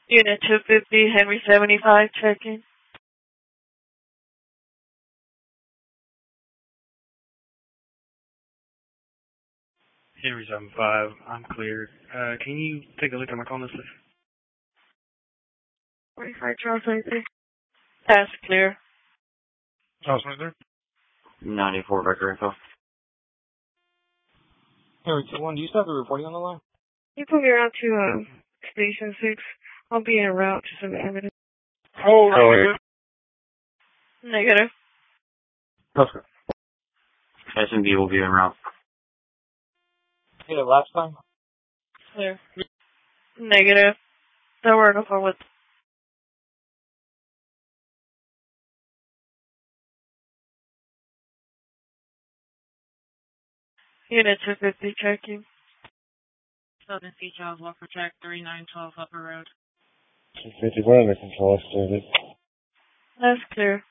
Unit 250, Henry 75, check-in. Henry 75, I'm cleared. Can you take a look at my call list? 45 Charles 23. Pass clear. Charles 23? 94 Vector Info. Henry 21, do you still have the reporting on the line? You put me around to Station 6. I'll be en route to some evidence. Oh, right. Negative. Okay. SMB will be en route. Get it last time? Clear. Negative. Don't work no forward. Unit 250, check-in. Southern Sea Charles Walker Track 3912 Upper Road. 250, we're under control, stated. That's clear.